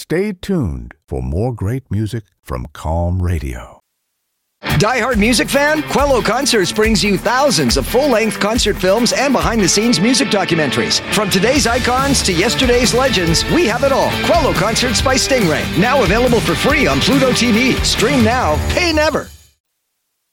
Stay tuned for more great music from Calm Radio. Die-hard music fan? Quello Concerts brings you thousands of full-length concert films and behind-the-scenes music documentaries. From today's icons to yesterday's legends, we have it all. Quello Concerts by Stingray. Now available for free on Pluto TV. Stream now, pay never.